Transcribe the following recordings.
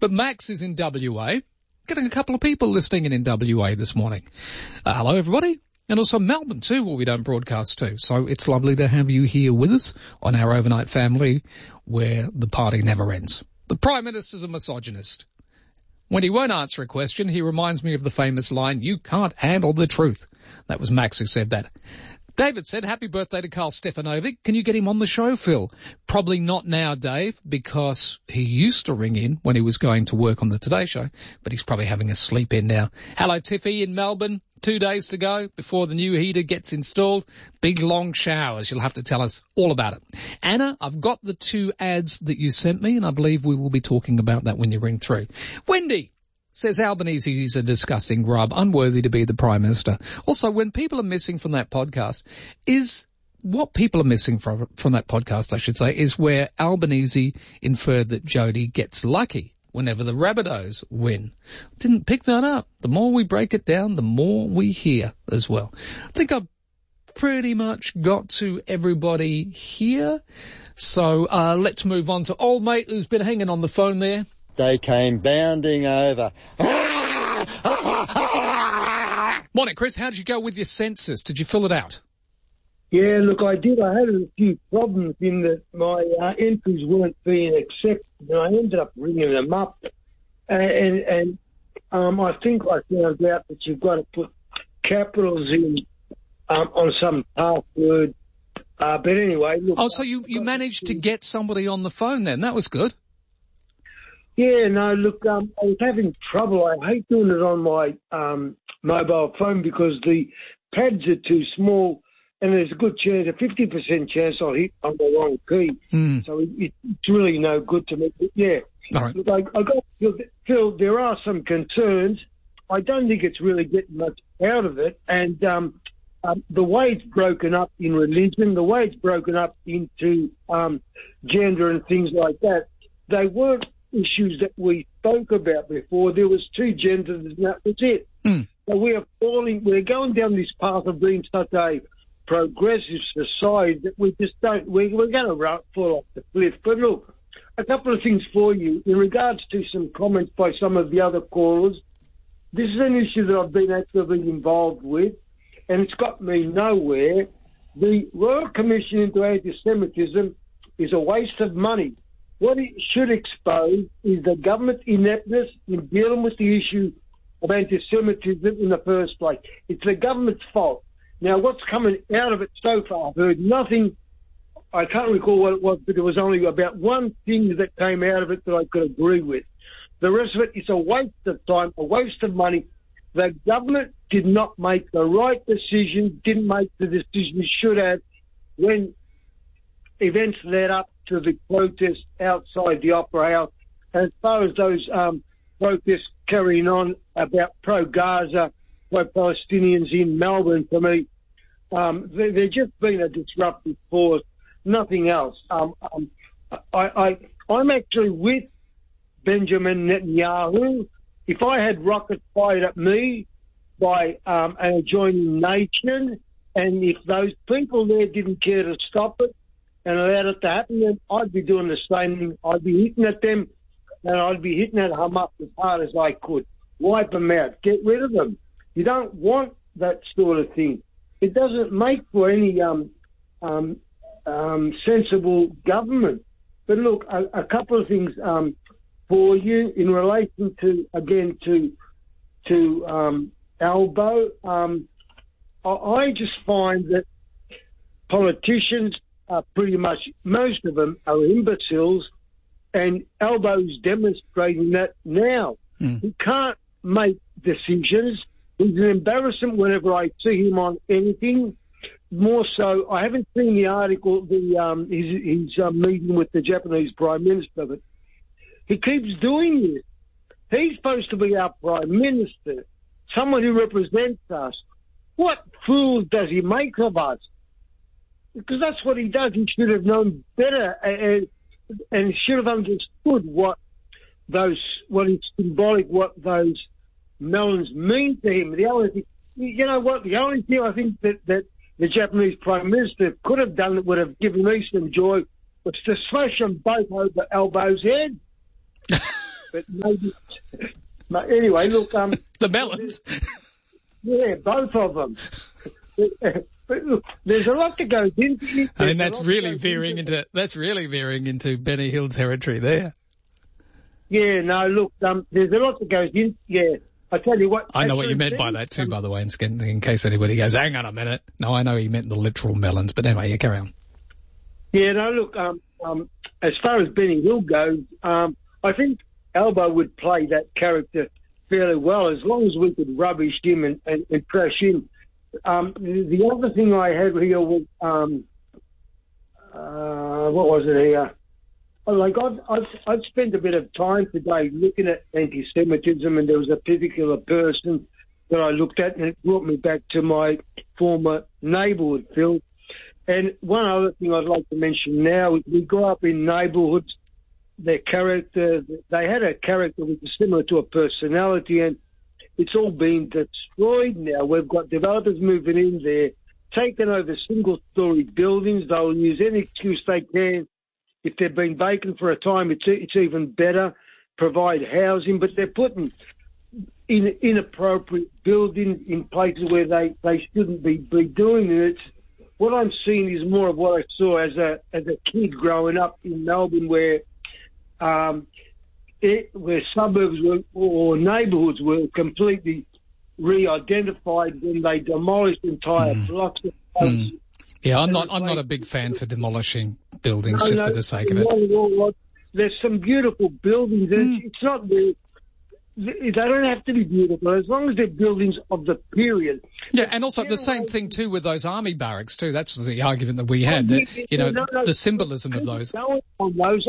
But Max is in WA. Getting a couple of people listening in WA this morning. Hello, everybody. And also Melbourne, too, where we don't broadcast to. So it's lovely to have you here with us on our overnight family where the party never ends. The Prime Minister's a misogynist. When he won't answer a question, he reminds me of the famous line, "You can't handle the truth." That was Max who said that. David said, happy birthday to Carl Stefanovic. Can you get him on the show, Phil? Probably not now, Dave, because he used to ring in when he was going to work on the Today Show, but he's probably having a sleep in now. Hello, Tiffy in Melbourne. 2 days to go before the new heater gets installed. Big, long showers. You'll have to tell us all about it. Anna, I've got the 2 ads that you sent me, and I believe we will be talking about that when you ring through. Wendy says Albanese is a disgusting grub, unworthy to be the Prime Minister. Also, when people are missing from that podcast, what people are missing from that podcast, I should say, is where Albanese inferred that Jody gets lucky whenever the Rabbitohs win. Didn't pick that up. The more we break it down, the more we hear as well. I think I've pretty much got to everybody here. So let's move on to old mate who's been hanging on the phone there. They came bounding over. Morning, Chris. How did you go with your census? Did you fill it out? Yeah, look, I did. I had a few problems in that my entries weren't being accepted, and I ended up ringing them up. And I think I found out that you've got to put capitals in on some password. But anyway, look. Oh, so you managed to get somebody on the phone then? That was good. Yeah, no, look, I was having trouble. I hate doing it on my mobile phone because the pads are too small and there's a good chance, a 50% chance I'll hit on the wrong key. So it's really no good to me. But yeah, all right. Look, I got to feel there are some concerns. I don't think it's really getting much out of it. And the way it's broken up in religion, the way it's broken up into gender and things like that, they weren't issues that we spoke about before. There was 2 genders and that was it. So we're going down this path of being such a progressive society that we just don't, we're going to fall off the cliff. But look, a couple of things for you. In regards to some comments by some of the other callers, this is an issue that I've been actively involved with, and it's got me nowhere. The Royal Commission into Anti-Semitism is a waste of money. What it should expose is the government's ineptness in dealing with the issue of anti-Semitism in the first place. It's the government's fault. Now, what's coming out of it so far, I've heard nothing. I can't recall what it was, but there was only about one thing that came out of it that I could agree with. The rest of it is a waste of time, a waste of money. The government did not make the right decision, didn't make the decision it should have when events led up to the protests outside the Opera House. And as far as those protests carrying on about pro-Gaza, pro-Palestinians in Melbourne, for me, they're just been a disruptive force, nothing else. I'm actually with Benjamin Netanyahu. If I had rockets fired at me by an adjoining nation, and if those people there didn't care to stop it, and allowed it to happen, then I'd be doing the same thing. I'd be hitting at them, and I'd be hitting at Hamas as hard as I could. Wipe them out. Get rid of them. You don't want that sort of thing. It doesn't make for any sensible government. But look, a couple of things for you in relation to, again, to Albo. I just find that politicians pretty much, most of them are imbeciles, and Albo's demonstrating that now. He can't make decisions. He's an embarrassment whenever I see him on anything. More so, I haven't seen the article, his meeting with the Japanese Prime Minister, but he keeps doing this. He's supposed to be our Prime Minister, someone who represents us. What fools does he make of us? Because that's what he does. He should have known better and should have understood what is symbolic, what those melons mean to him. The only thing, you know what? The only thing I think that the Japanese Prime Minister could have done that would have given me some joy was to smash them both over Albo's head. but maybe. Anyway, look. The melons. Yeah, both of them. But look, there's a lot that goes into it. I mean, that's really veering into Benny Hill territory there. Yeah, no, look, there's a lot that goes in. Yeah, I tell you what. I know what you meant by that too, by the way, in case anybody goes, hang on a minute. No, I know he meant the literal melons, but anyway, you carry on. Yeah, no, look, as far as Benny Hill goes, I think Albo would play that character fairly well as long as we could rubbish him and trash him. The other thing I had here was, what was it here? I've spent a bit of time today looking at anti-Semitism, and there was a particular person that I looked at, and it brought me back to my former neighbourhood, Phil. And one other thing I'd like to mention now is we grew up in neighbourhoods. Their character, they had a character which is similar to a personality, and it's all been destroyed now. We've got developers moving in there, taking over single-story buildings. They'll use any excuse they can. If they've been vacant for a time, it's even better. Provide housing, but they're putting inappropriate buildings in places where they shouldn't be doing it. What I'm seeing is more of what I saw as a kid growing up in Melbourne, where suburbs or neighbourhoods were completely re-identified when they demolished entire blocks of houses. Yeah, I'm not a big fan for demolishing buildings for the sake of it. There's some beautiful buildings. It's not they don't have to be beautiful as long as they're buildings of the period. Yeah, and also the same thing too with those army barracks too. That's the argument that we had. The symbolism of those. On those,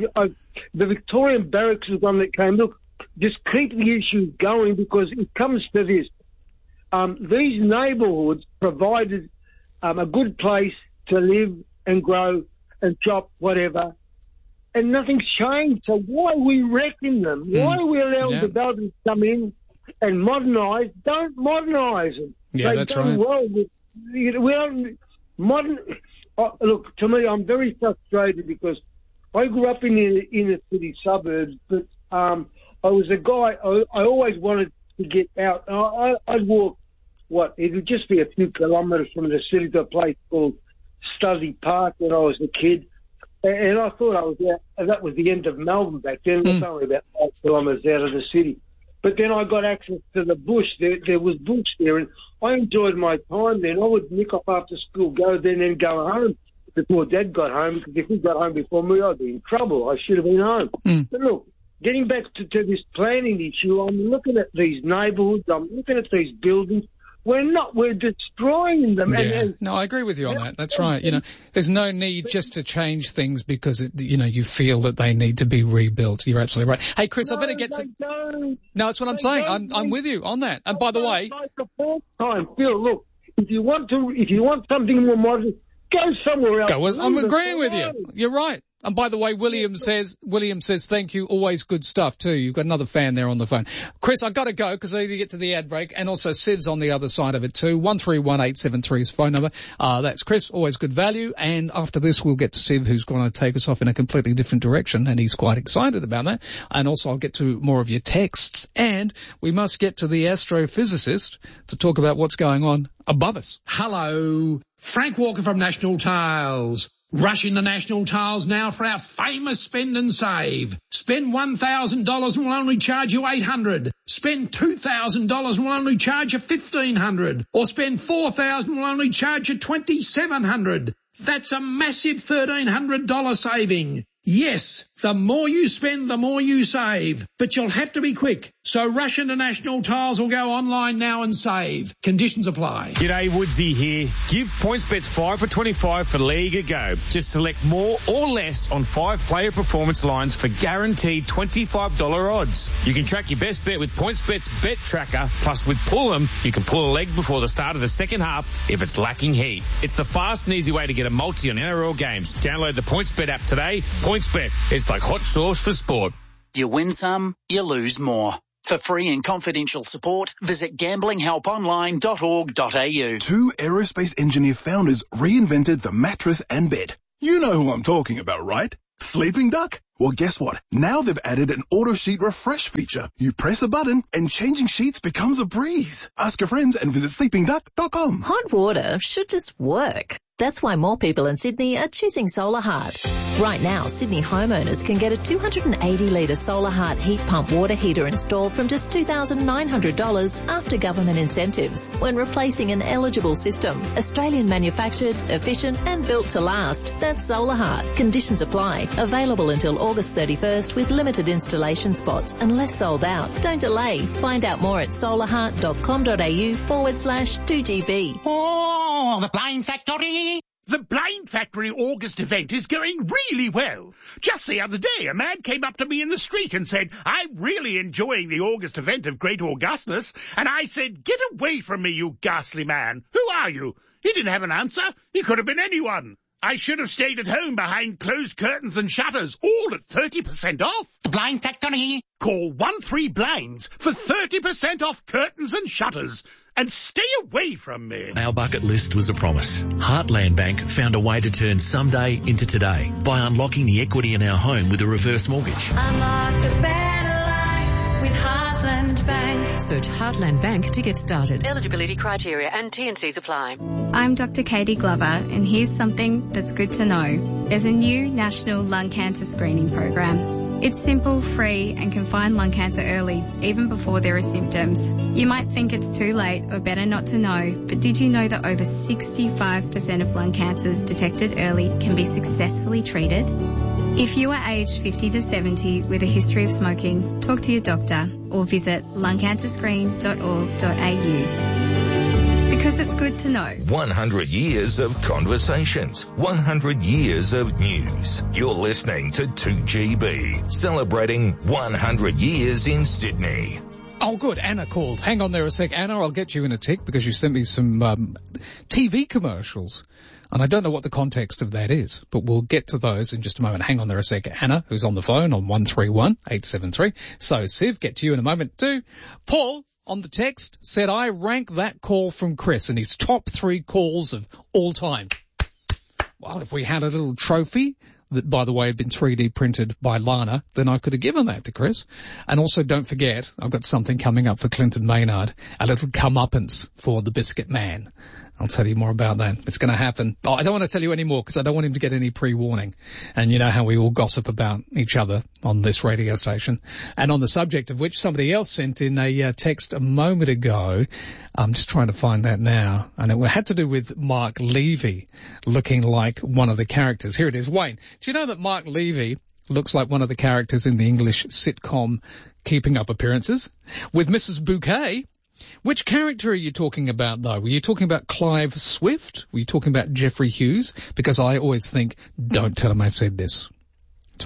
the Victorian barracks is one that came. Look, just keep the issue going because it comes to this. These neighbourhoods provided a good place to live and grow and shop, whatever. And nothing's changed. So why are we wrecking them? Why are we allowing developers to come in and modernise? Don't modernise them. Yeah, that's right. Well, we don't modern. Look, to me, I'm very frustrated because I grew up in the inner city suburbs, but I was a guy. I always wanted to get out. I'd walk. It would just be a few kilometres from the city to a place called Stuzzy Park when I was a kid. And I thought I was out, and that was the end of Melbourne back then. It was only about 5 kilometres out of the city. But then I got access to the bush. There was bush there, and I enjoyed my time then. I would nick off after school, go there, and then go home before Dad got home, because if he got home before me, I'd be in trouble. I should have been home. But look, getting back to this planning issue, I'm looking at these neighbourhoods, I'm looking at these buildings. We're destroying them. Yeah. No, I agree with you on that. That's right. There's no need just to change things because, you feel that they need to be rebuilt. You're absolutely right. Hey, Chris, I better get to... No, that's what I'm saying. I'm with you on that. And by the way... Phil, look, if you want something more modern, go somewhere else. I'm agreeing with you. You're right. And by the way, William says, thank you. Always good stuff too. You've got another fan there on the phone. Chris, I've got to go because I need to get to the ad break. And also Siv's on the other side of it too. 131873 is phone number. That's Chris. Always good value. And after this, we'll get to Siv, who's going to take us off in a completely different direction. And he's quite excited about that. And also I'll get to more of your texts. And we must get to the astrophysicist to talk about what's going on above us. Hello. Frank Walker from National Tiles. Rush into National Tiles now for our famous spend and save. Spend $1,000 and we'll only charge you $800. Spend $2,000 and we'll only charge you $1,500. Or spend $4,000 and we'll only charge you $2,700. That's a massive $1,300 saving. Yes, the more you spend, the more you save. But you'll have to be quick. So rush into National Tiles or go online now and save. Conditions apply. G'day, Woodsy here. Give PointsBets 5 for 25 for League a go. Just select more or less on 5 player performance lines for guaranteed $25 odds. You can track your best bet with PointsBet's Bet Tracker. Plus with Pull 'em, you can pull a leg before the start of the second half if it's lacking heat. It's the fast and easy way to get a multi on NRL games. Download the PointsBet app today. PointsBet, it's like hot sauce for sport. You win some, you lose more. For free and confidential support, visit gamblinghelponline.org.au. 2 aerospace engineer founders reinvented the mattress and bed. You know who I'm talking about, right? Sleeping Duck. Well, guess what? Now they've added an auto sheet refresh feature. You press a button and changing sheets becomes a breeze. Ask your friends and visit sleepingduck.com. Hot water should just work. That's why more people in Sydney are choosing Solar Heart. Right now, Sydney homeowners can get a 280-litre Solar Heart heat pump water heater installed from just $2,900 after government incentives when replacing an eligible system. Australian manufactured, efficient and built to last. That's Solar Heart. Conditions apply. Available until August 31st with limited installation spots unless sold out. Don't delay. Find out more at solarheart.com.au/2GB. Oh, the Blind Factory. The Blind Factory August event is going really well. Just the other day, a man came up to me in the street and said, I'm really enjoying the August event of Great Augustus. And I said, get away from me, you ghastly man. Who are you? He didn't have an answer. He could have been anyone. I should have stayed at home behind closed curtains and shutters, all at 30% off. The Blind Factory. Call 13Blinds for 30% off curtains and shutters. And stay away from me. Our bucket list was a promise. Heartland Bank found a way to turn someday into today by unlocking the equity in our home with a reverse mortgage. Unlock a better life with Heartland Bank. Search Heartland Bank to get started. Eligibility criteria and T&Cs apply. I'm Dr. Katie Glover, and here's something that's good to know. There's a new national lung cancer screening program. It's simple, free, and can find lung cancer early, even before there are symptoms. You might think it's too late or better not to know, but did you know that over 65% of lung cancers detected early can be successfully treated? If you are aged 50 to 70 with a history of smoking, talk to your doctor or visit lungcancerscreen.org.au. Because it's good to know. 100 years of conversations, 100 years of news. You're listening to 2GB, celebrating 100 years in Sydney. Oh, good. Anna called. Hang on there a sec. Anna, I'll get you in a tick because you sent me some TV commercials. And I don't know what the context of that is, but we'll get to those in just a moment. Hang on there a sec. Anna, who's on the phone on 131873. So, Siv, get to you in a moment too. Paul, on the text, said, I rank that call from Chris in his top 3 calls of all time. Well, if we had a little trophy that, by the way, had been 3D printed by Lana, then I could have given that to Chris. And also, don't forget, I've got something coming up for Clinton Maynard, a little comeuppance for the Biscuit Man. I'll tell you more about that. It's going to happen. Oh, I don't want to tell you any more because I don't want him to get any pre-warning. And you know how we all gossip about each other on this radio station. And on the subject of which somebody else sent in a text a moment ago. I'm just trying to find that now. And it had to do with Mark Levy looking like one of the characters. Here it is. Wayne, do you know that Mark Levy looks like one of the characters in the English sitcom Keeping Up Appearances? With Mrs. Bouquet. Which character are you talking about, though? Were you talking about Clive Swift? Were you talking about Jeffrey Hughes? Because I always think, don't tell him I said this. It's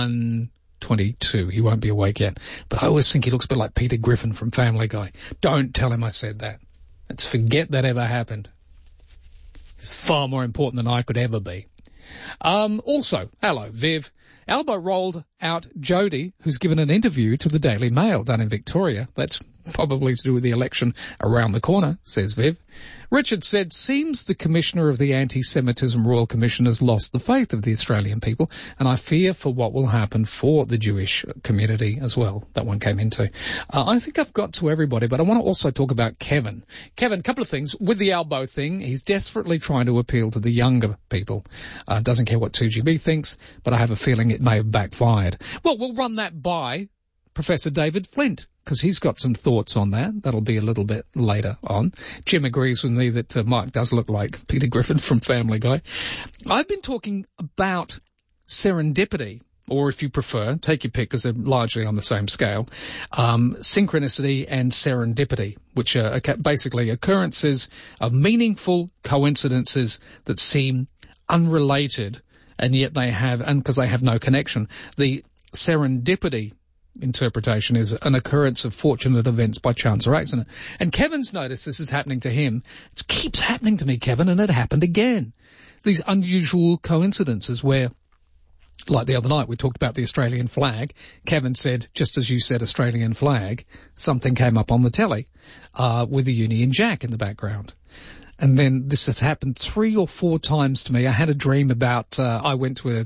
1:22. He won't be awake yet. But I always think he looks a bit like Peter Griffin from Family Guy. Don't tell him I said that. Let's forget that ever happened. He's far more important than I could ever be. Also, hello, Viv. Albo rolled out Jody, who's given an interview to the Daily Mail down in Victoria. That's probably to do with the election around the corner, says Viv. Richard said, seems the Commissioner of the Anti-Semitism Royal Commission has lost the faith of the Australian people, and I fear for what will happen for the Jewish community as well. That one came into. I think I've got to everybody, but I want to also talk about Kevin. Kevin, a couple of things. With the Albo thing, he's desperately trying to appeal to the younger people. Doesn't care what 2GB thinks, but I have a feeling it may have backfired. Well, we'll run that by Professor David Flint, because he's got some thoughts on that. That'll be a little bit later on. Jim agrees with me that Mark does look like Peter Griffin from Family Guy. I've been talking about serendipity, or if you prefer, take your pick because they're largely on the same scale, synchronicity and serendipity, which are basically occurrences of meaningful coincidences that seem unrelated, and yet they have, and because they have no connection. The serendipity interpretation is an occurrence of fortunate events by chance or accident. And Kevin's noticed this is happening to him. It keeps happening to me, Kevin, and it happened again. These unusual coincidences where, like the other night, we talked about the Australian flag. Kevin said, just as you said Australian flag, something came up on the telly, with the Union Jack in the background. And then this has happened 3 or 4 times to me. I had a dream about, I went to a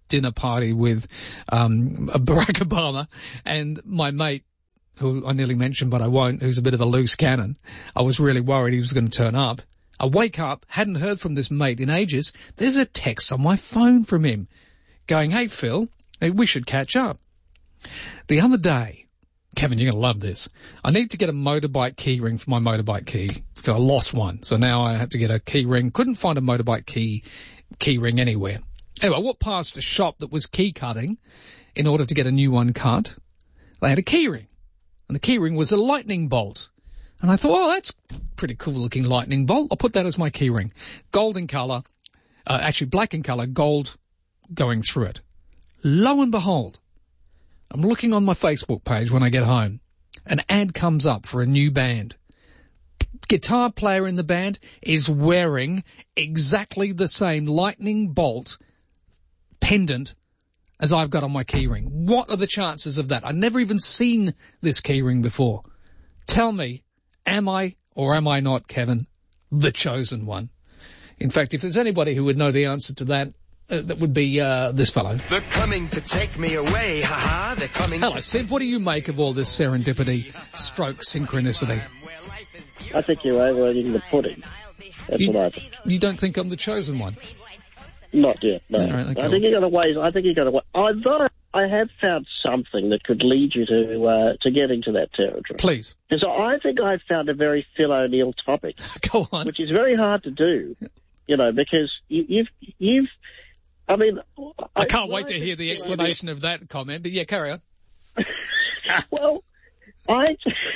dinner party with Barack Obama, and my mate, who I nearly mentioned but I won't, who's a bit of a loose cannon, I was really worried he was going to turn up. I wake up, hadn't heard from this mate in ages. There's a text on my phone from him going, "Hey, Phil, we should catch up." The other day, Kevin, you're going to love this. I need to get a motorbike key ring for my motorbike key because I lost one. So now I had to get a key ring. Couldn't find a motorbike key ring anywhere. Anyway, I walked past a shop that was key cutting in order to get a new one cut. They had a key ring, and the key ring was a lightning bolt. And I thought, oh, that's pretty cool looking lightning bolt. I'll put that as my key ring. Gold in colour, actually black in colour, gold going through it. Lo and behold, I'm looking on my Facebook page when I get home. An ad comes up for a new band. Guitar player in the band is wearing exactly the same lightning bolt pendant as I've got on my keyring. What are the chances of that? I've never even seen this keyring before. Tell me, am I or am I not, Kevin, the chosen one? In fact, if there's anybody who would know the answer to that, that would be this fellow. They're coming to take me away, haha. They're coming. Hello, Sid. What do you make of all this serendipity stroke synchronicity? I think you're overeating the pudding. That's what I think. You don't think I'm the chosen one? Not yet, no. Right, okay. I think you got a ways. Although I have found something that could lead you to getting to that territory. Please. Because I think I've found a very Phil O'Neill topic. Go on. Which is very hard to do, because you've I mean... I can't wait to hear the explanation of that comment, but yeah, carry on. Well, I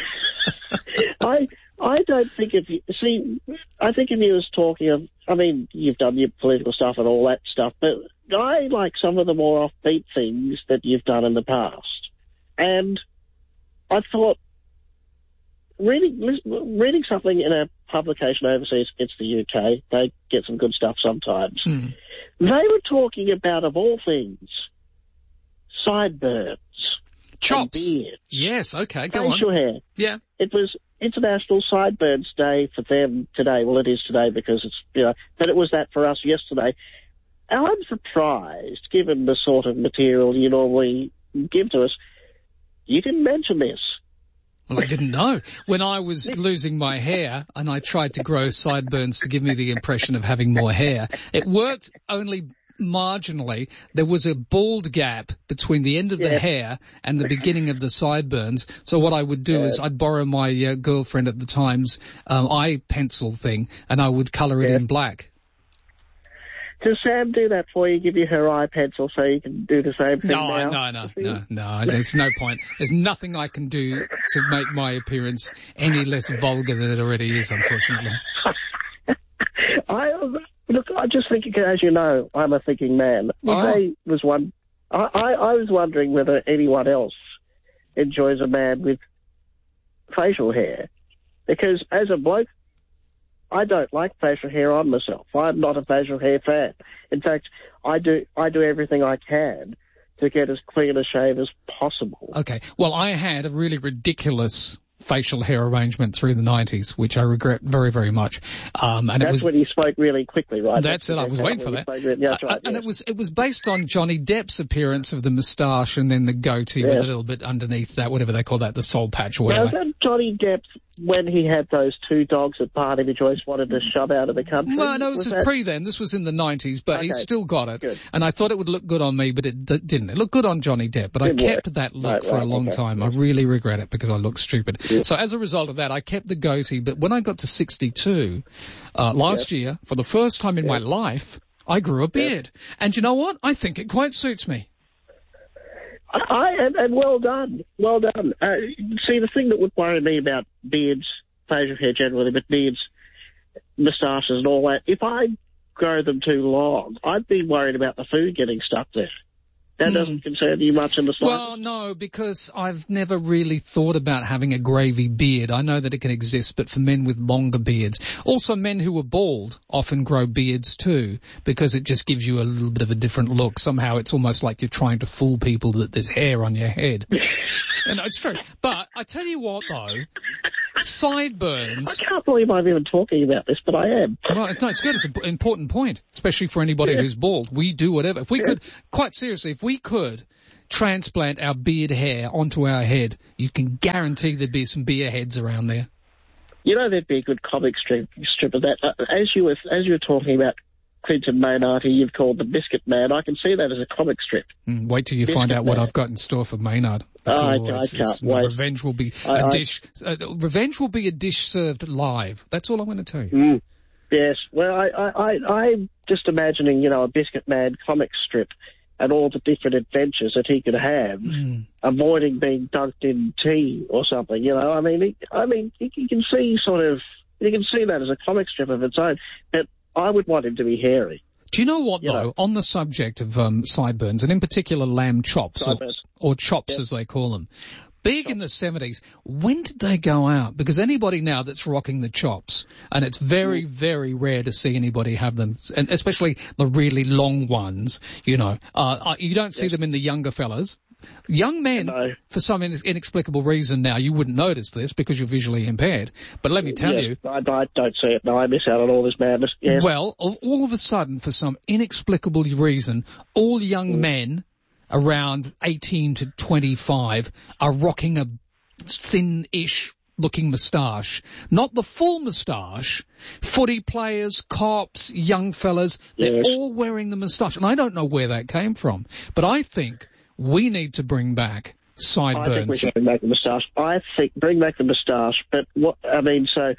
don't think if you... See, I think if you was talking of... I mean, you've done your political stuff and all that stuff, but I like some of the more offbeat things that you've done in the past. And I thought, reading something in a publication overseas, it's the UK, they get some good stuff sometimes. They were talking about, of all things, sideburns. Chops. Beards. Yes, okay, go on. Facial hair. Yeah. It was International Sideburns Day for them today. Well, it is today because it's, but it was that for us yesterday. And I'm surprised, given the sort of material you normally give to us, you didn't mention this. Well, I didn't know. When I was losing my hair and I tried to grow sideburns to give me the impression of having more hair, it worked only marginally. There was a bald gap between the end of the hair and the beginning of the sideburns. So what I would do is I'd borrow my girlfriend at the time's eye pencil thing and I would colour it in black. Does Sam do that for you, give you her eye pencil so you can do the same thing No, there's no point. There's nothing I can do to make my appearance any less vulgar than it already is, unfortunately. Look, I just think, as you know, I'm a thinking man. I was wondering whether anyone else enjoys a man with facial hair. Because as a bloke, I don't like facial hair on myself. I'm not a facial hair fan. In fact, I do everything I can to get as clean a shave as possible. Okay. Well, I had a really ridiculous facial hair arrangement through the 90s, which I regret very, very much. And that's when you spoke really quickly, right? That's it. I was waiting for that. That's right, and it was based on Johnny Depp's appearance of the moustache and then the goatee with a little bit underneath that, whatever they call that, the soul patch or whatever. Was that Johnny Depp when he had those two dogs that Barney Joyce wanted to shove out of the country? No, this was pre then. This was in the 90s, but he still got it. Good. And I thought it would look good on me, but it didn't. It looked good on Johnny Depp, but I kept that look for a long time. I really regret it because I look stupid. Yeah. So as a result of that, I kept the goatee, but when I got to 62, last year, for the first time in my life, I grew a beard. And you know what? I think it quite suits me. And well done. Well done. See, the thing that would worry me about beards, facial hair generally, but beards, moustaches and all that, if I grow them too long, I'd be worried about the food getting stuck there. That doesn't concern you much in the slightest? Well, no, because I've never really thought about having a gravy beard. I know that it can exist, but for men with longer beards. Also, men who are bald often grow beards too, because it just gives you a little bit of a different look. Somehow it's almost like you're trying to fool people that there's hair on your head. And it's true. But I tell you what, though, Sideburns. I can't believe I'm even talking about this, but I am. Well, no, it's good. It's an important point, especially for anybody who's bald. We do whatever. If we could, quite seriously, if we could transplant our beard hair onto our head, you can guarantee there'd be some beer heads around there. You know, there'd be a good comic strip of that. As you were talking about Clinton Maynard, who you've called the Biscuit Man, I can see that as a comic strip. Wait till you find out what I've got in store for Maynard. I can't wait. Revenge will be a dish. Revenge will be a dish served live. That's all I'm going to tell you. Yes. Well, I'm just imagining, you know, a Biscuit Man comic strip and all the different adventures that he could have, avoiding being dunked in tea or something. You know, I mean, you can see that as a comic strip of its own. But I would want him to be hairy. Do you know what, though, on the subject of sideburns, and in particular lamb chops, or chops as they call them, big in the 70s, when did they go out? Because anybody now that's rocking the chops, and it's very, very rare to see anybody have them, and especially the really long ones, you know, you don't see them in the younger fellas. Young men, for some inexplicable reason now, you wouldn't notice this because you're visually impaired. But let me tell you... I don't see it. No, I miss out on all this madness. Yes. Well, all of a sudden, for some inexplicable reason, all young men around 18 to 25 are rocking a thin-ish looking moustache. Not the full moustache. Footy players, cops, young fellas, they're all wearing the moustache. And I don't know where that came from. But I think we need to bring back sideburns. I think we should bring back the moustache. I think bring back the moustache, but so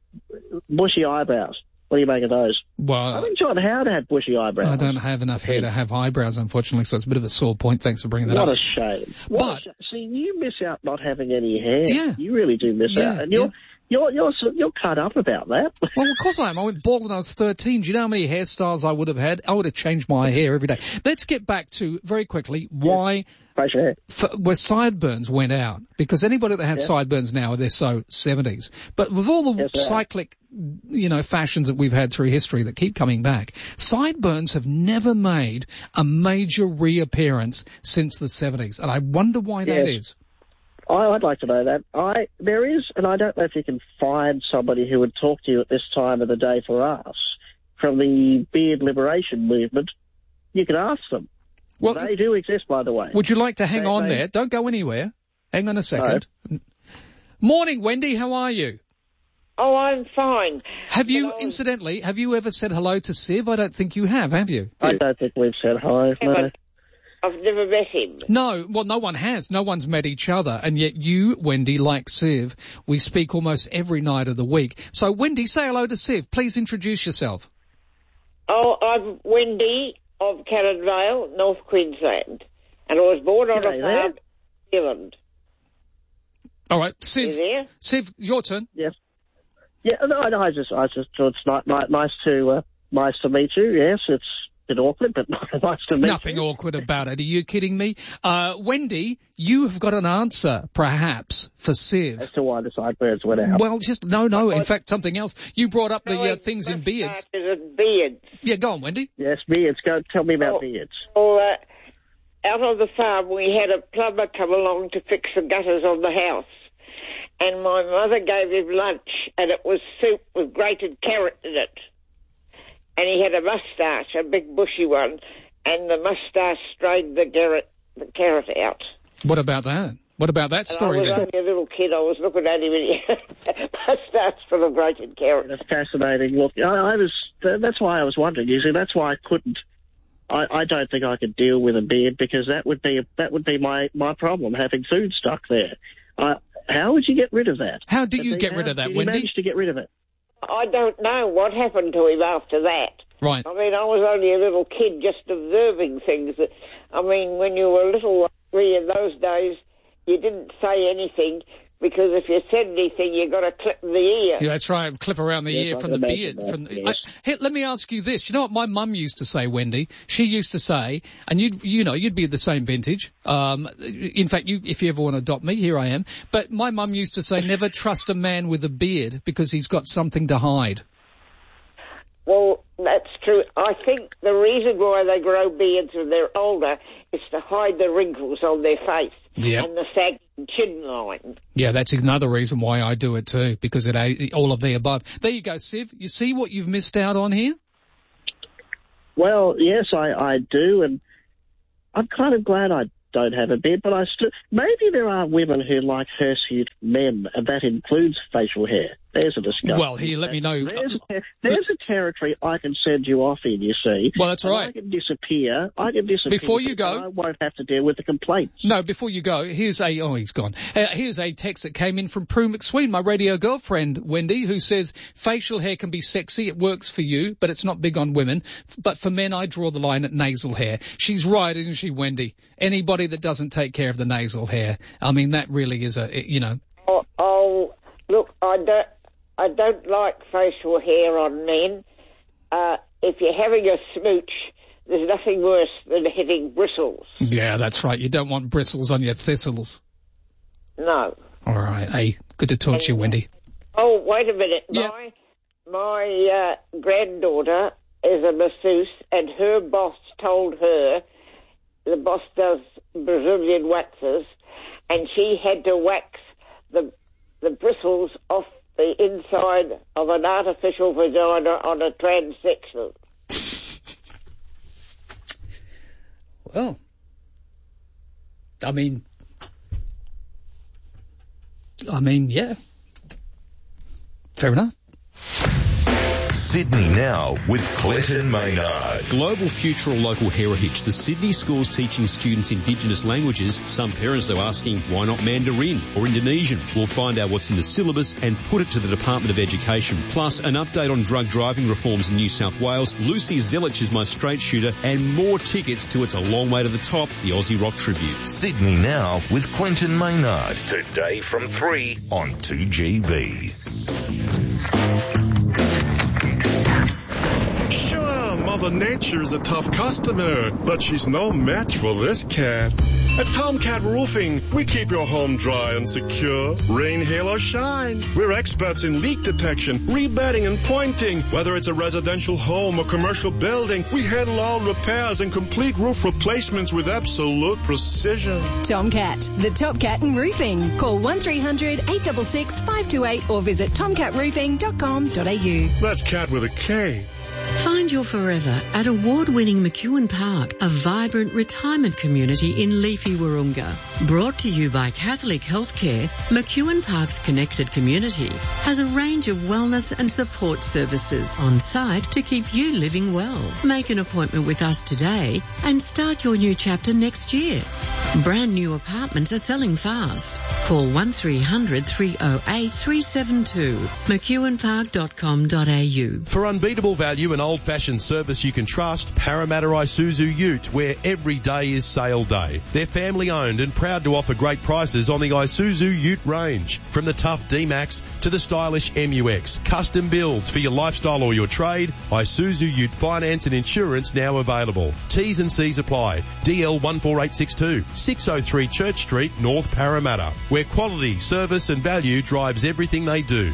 bushy eyebrows. What do you make of those? Well, I think John Howard had bushy eyebrows. I don't have enough hair to have eyebrows, unfortunately, so it's a bit of a sore point. Thanks for bringing that up. What a shame. See, you miss out not having any hair. Yeah. You really do miss out. And you're cut up about that. Well, of course I am. I went bald when I was 13. Do you know how many hairstyles I would have had? I would have changed my hair every day. Let's get back to, very quickly, why where sideburns went out. Because anybody that has sideburns now, they're so 70s. But with all the cyclic, fashions that we've had through history that keep coming back, sideburns have never made a major reappearance since the 70s. And I wonder why that is. I'd like to know that. There is, and I don't know if you can find somebody who would talk to you at this time of the day for us, from the beard liberation movement. You could ask them. Well, they do exist, by the way. Would you like to hang on there? Don't go anywhere. Hang on a second. No. Morning, Wendy. How are you? Oh, I'm fine. Have you, incidentally, have you ever said hello to Siv? I don't think you have you? I don't think we've said hi, no. I've never met him. No, well, no one has. No one's met each other. And yet you, Wendy, like Siv, we speak almost every night of the week. So, Wendy, say hello to Siv. Please introduce yourself. Oh, I'm Wendy of Cannon Vale, North Queensland. And I was born on a farm in New Zealand. All right, Siv. You there? Siv, your turn. Yes. Yeah, no, I just thought it's nice to meet you. Yes, it's a bit awkward, but nice to meet you. Nothing awkward about it. Are you kidding me? Wendy, you have got an answer, perhaps, for Siv. As to why the sideburns went out. Well, no. In fact, something else. You brought up the things in beards. Beards. Yeah, go on, Wendy. Yes, beards. Go tell me about beards. Out on the farm, we had a plumber come along to fix the gutters on the house. And my mother gave him lunch, and it was soup with grated carrot in it. And he had a moustache, a big bushy one, and the moustache strained the carrot out. What about that? What about that story then? I was only a little kid. I was looking at him and he had a moustache full of grated carrot. That's fascinating. Look, that's why I was wondering. You see, that's why I couldn't. I don't think I could deal with a beard because that would be my problem, having food stuck there. How would you get rid of that? How do you get rid of that, Wendy? You managed to get rid of it. I don't know what happened to him after that. Right. I mean, I was only a little kid just observing things. I mean, when you were little in those days, you didn't say anything because if you said anything, you got a clip in the ear. Yeah, that's right. Clip around the ear from the beard. Hey, let me ask you this. You know what my mum used to say, Wendy? She used to say, and you'd be the same vintage. In fact, if you ever want to adopt me, here I am. But my mum used to say, never trust a man with a beard because he's got something to hide. Well, that's true. I think the reason why they grow beards when they're older is to hide the wrinkles on their face and the saggy chin line. Yeah, that's another reason why I do it too, because all of the above. There you go, Siv. You see what you've missed out on here? Well, yes, I do, and I'm kind of glad I don't have a bed, but maybe there are women who like hirsute men, and that includes facial hair. There's a discussion. Well, here, let me know. There's a territory I can send you off in, you see. Well, that's right. I can disappear. Before you go, I won't have to deal with the complaints. No, before you go, he's gone. Here's a text that came in from Prue McSween, my radio girlfriend, Wendy, who says, facial hair can be sexy, it works for you, but it's not big on women. But for men, I draw the line at nasal hair. She's right, isn't she, Wendy? Anybody that doesn't take care of the nasal hair, I mean, that really is Oh, look, I don't like facial hair on men. If you're having a smooch, there's nothing worse than hitting bristles. Yeah, that's right. You don't want bristles on your thistles. No. All right. Hey, good to talk to you, Wendy. Oh, wait a minute. Yep. My granddaughter is a masseuse, and her boss told her, the boss does Brazilian waxes, and she had to wax the bristles off the inside of an artificial vagina on a transsexual. Well, I mean, yeah. Fair enough. Sydney Now with Clinton Maynard. Global Future or Local Heritage. The Sydney schools teaching students Indigenous languages. Some parents are asking, why not Mandarin or Indonesian? We'll find out what's in the syllabus and put it to the Department of Education. Plus, an update on drug driving reforms in New South Wales. Lucy Zelich is my straight shooter, and more tickets to It's a Long Way to the Top, the Aussie Rock Tribute. Sydney Now with Clinton Maynard. Today from 3 on 2GB. Sure, Mother Nature's a tough customer, but she's no match for this cat. At Tomcat Roofing, we keep your home dry and secure, rain, hail, or shine. We're experts in leak detection, rebedding, and pointing. Whether it's a residential home or commercial building, we handle all repairs and complete roof replacements with absolute precision. Tomcat, the top cat in roofing. Call 1300 866 528 or visit tomcatroofing.com.au. That's cat with a K. Find your forever at award-winning McEwen Park, a vibrant retirement community in leafy Wahroonga. Brought to you by Catholic Healthcare, McEwen Park's connected community has a range of wellness and support services on site to keep you living well. Make an appointment with us today and start your new chapter next year. Brand new apartments are selling fast. Call 1300 308 372. McEwenpark.com.au. For unbeatable value and old-fashioned service you can trust, Parramatta Isuzu Ute, where every day is sale day. They're family-owned and proud to offer great prices on the Isuzu Ute range. From the tough D-Max to the stylish MUX. Custom builds for your lifestyle or your trade. Isuzu Ute finance and insurance now available. T's and C's apply. DL 14862, 603 Church Street, North Parramatta, where quality, service and value drives everything they do.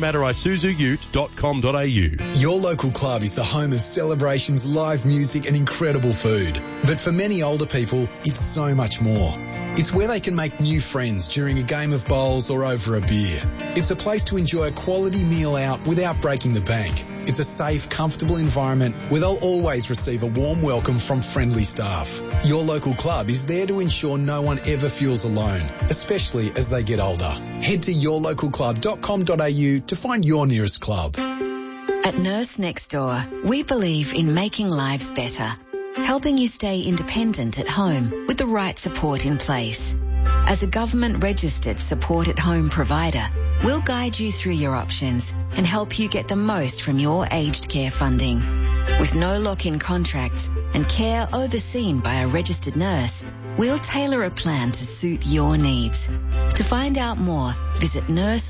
ParramattaIsuzuUte.com.au. Your local club is the home of celebrations, live music and incredible food. But for many older people, it's so much more. It's where they can make new friends during a game of bowls or over a beer. It's a place to enjoy a quality meal out without breaking the bank. It's a safe, comfortable environment where they'll always receive a warm welcome from friendly staff. Your local club is there to ensure no one ever feels alone, especially as they get older. Head to yourlocalclub.com.au to find your nearest club. At Nurse Next Door, we believe in making lives better, helping you stay independent at home with the right support in place. As a government-registered support-at-home provider, we'll guide you through your options and help you get the most from your aged care funding. With no lock-in contracts and care overseen by a registered nurse, we'll tailor a plan to suit your needs. To find out more, visit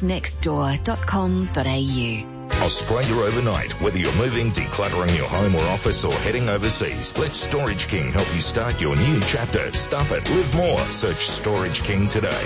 nursenextdoor.com.au. Australia overnight. Whether you're moving, decluttering your home or office, or heading overseas, let Storage King help you start your new chapter. Stuff it, live more. Search Storage King today.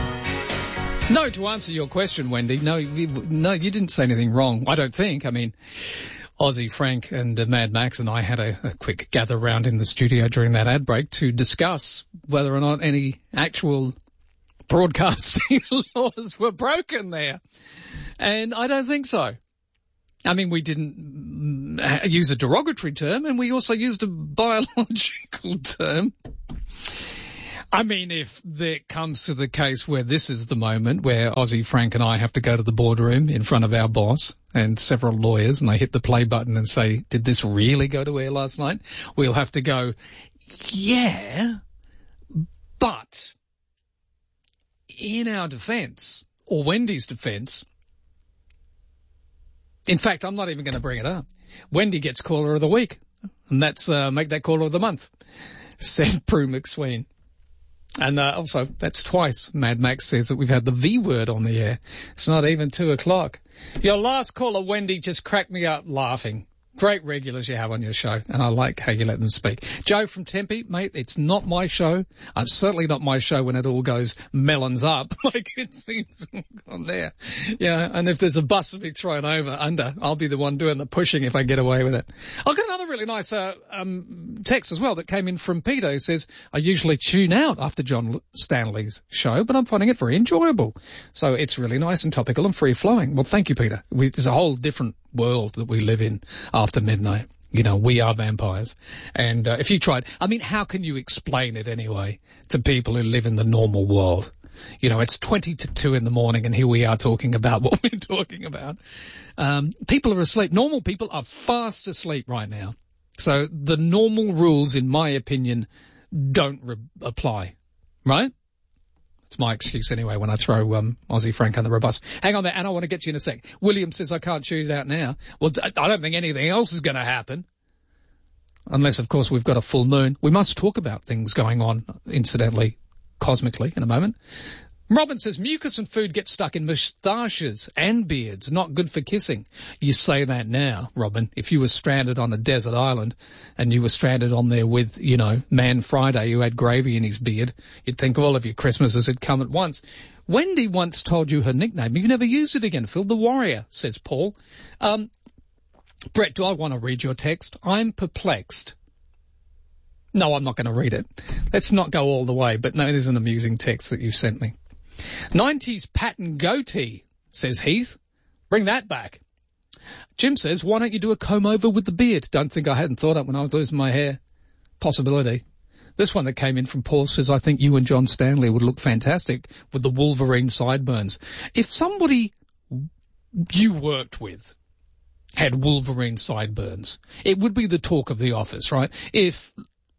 No, to answer your question, Wendy, no, you didn't say anything wrong, I don't think. I mean, Aussie Frank and Mad Max and I had a quick gather round in the studio during that ad break to discuss whether or not any actual broadcasting laws were broken there. And I don't think so. I mean, we didn't use a derogatory term, and we also used a biological term. I mean, if there comes to the case where this is the moment where Aussie Frank and I have to go to the boardroom in front of our boss and several lawyers, and they hit the play button and say, did this really go to air last night? We'll have to go, yeah, but in our defence, or Wendy's defence, in fact, I'm not even going to bring it up. Wendy gets Caller of the Week, and that's make that Caller of the Month, said Prue McSween. And also, that's twice Mad Max says that we've had the V word on the air. It's not even 2:00. Your last caller, Wendy, just cracked me up laughing. Great regulars you have on your show, and I like how you let them speak. Joe from Tempe, mate, it's not my show. It's certainly not my show when it all goes melons up, like it seems on there. Yeah, and if there's a bus to be thrown under, I'll be the one doing the pushing if I get away with it. I've got another really nice text as well that came in from Peter, who says, I usually tune out after John Stanley's show, but I'm finding it very enjoyable. So it's really nice and topical and free-flowing. Well, thank you, Peter. There's a whole different world that we live in after midnight. You know, we are vampires. And if you tried, I mean, how can you explain it anyway to people who live in the normal world? You know, it's 20 to 2 in the morning and here we are talking about what we're talking about. People are asleep. Normal people are fast asleep right now. So the normal rules, in my opinion, don't apply. Right? It's my excuse anyway when I throw Aussie Frank under a bus. Hang on there, Anna, I want to get to you in a sec. William says I can't shoot it out now. Well, I don't think anything else is going to happen. Unless, of course, we've got a full moon. We must talk about things going on, incidentally, cosmically, in a moment. Robin says mucus and food get stuck in moustaches and beards. Not good for kissing. You say that now, Robin. If you were stranded on a desert island and you were stranded on there with, you know, Man Friday who had gravy in his beard, you'd think all of your Christmases had come at once. Wendy once told you her nickname. You've never used it again, Phil. The Warrior, says Paul. Brett, do I want to read your text? I'm perplexed. No, I'm not going to read it. Let's not go all the way, but no, it is an amusing text that you sent me. 90s pattern goatee, says Heath. Bring that back. Jim says, why don't you do a comb over with the beard? Don't think I hadn't thought up when I was losing my hair. Possibility. This one that came in from Paul says, I think you and John Stanley would look fantastic with the Wolverine sideburns. If somebody you worked with had Wolverine sideburns, it would be the talk of the office, right? If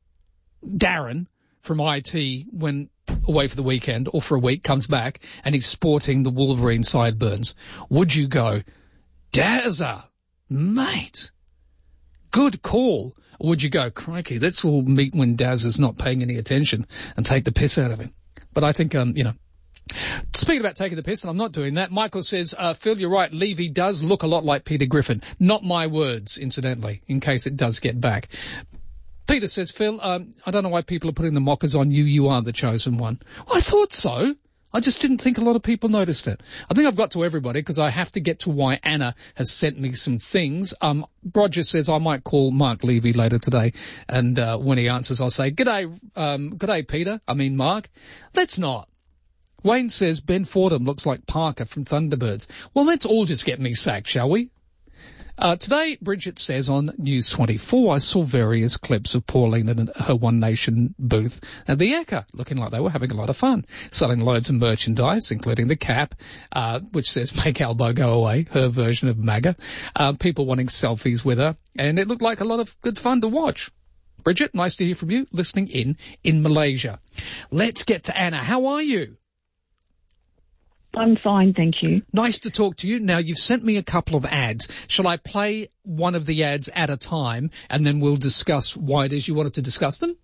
Darren from IT went away for the weekend or for a week, comes back and he's sporting the Wolverine sideburns, would you go, Dazza, mate, good call? Or would you go, crikey, let's all meet when Dazza's not paying any attention and take the piss out of him? But I think, you know, speaking about taking the piss, and I'm not doing that, Michael says, Phil, you're right, Levy does look a lot like Peter Griffin. Not my words, incidentally, in case it does get back. Peter says, Phil, I don't know why people are putting the mockers on you. You are the chosen one. Well, I thought so. I just didn't think a lot of people noticed it. I think I've got to everybody because I have to get to why Anna has sent me some things. Roger says I might call Mark Levy later today, and when he answers, I'll say, G'day, Peter. I mean, Mark. Let's not. Wayne says Ben Fordham looks like Parker from Thunderbirds. Well, let's all just get me sacked, shall we? Today, Bridget says on News 24, I saw various clips of Pauline and her One Nation booth at the Ekka, looking like they were having a lot of fun, selling loads of merchandise, including the cap, which says make elbow go away, her version of MAGA, people wanting selfies with her, and it looked like a lot of good fun to watch. Bridget, nice to hear from you, listening in Malaysia. Let's get to Anna. How are you? I'm fine, thank you. Nice to talk to you. Now, you've sent me a couple of ads. Shall I play one of the ads at a time, and then we'll discuss why it is you wanted to discuss them?